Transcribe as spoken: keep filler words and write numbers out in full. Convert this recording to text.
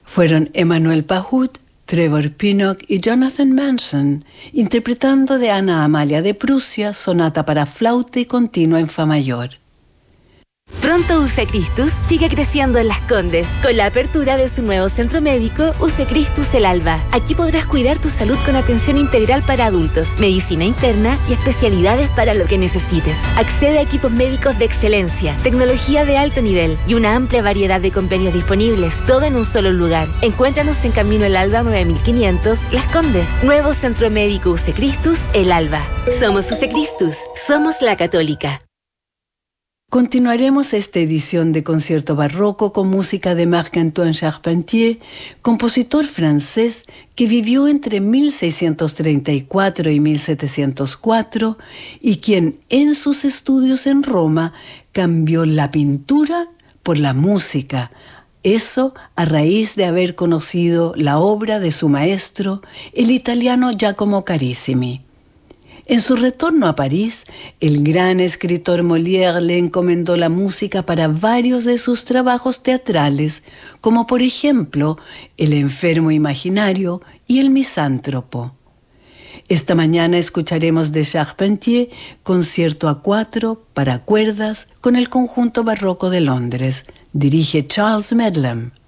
Fueron Emmanuel Pahud, Trevor Pinnock y Jonathan Manson, interpretando de Ana Amalia de Prusia, sonata para flauta y continua en fa mayor. Pronto U C Christus sigue creciendo en Las Condes, con la apertura de su nuevo centro médico U C Christus El Alba. Aquí podrás cuidar tu salud con atención integral para adultos, medicina interna y especialidades para lo que necesites. Accede a equipos médicos de excelencia, tecnología de alto nivel y una amplia variedad de convenios disponibles, todo en un solo lugar. Encuéntranos en Camino El Alba nueve mil quinientos, Las Condes. Nuevo centro médico U C Christus El Alba. Somos U C Christus, somos la Católica. Continuaremos esta edición de Concierto Barroco con música de Marc-Antoine Charpentier, compositor francés que vivió entre mil seiscientos treinta y cuatro y mil setecientos cuatro y quien en sus estudios en Roma cambió la pintura por la música. Eso a raíz de haber conocido la obra de su maestro, el italiano Giacomo Carissimi. En su retorno a París, el gran escritor Molière le encomendó la música para varios de sus trabajos teatrales, como por ejemplo El enfermo imaginario y El misántropo. Esta mañana escucharemos de Charpentier Concierto a cuatro para cuerdas con el Conjunto Barroco de Londres. Dirige Charles Medlam.